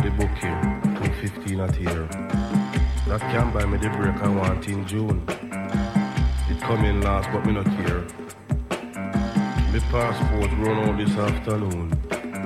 the book here, 215 at here. That can buy me the break I want in June. It come in last but me no care. My passport run out this afternoon.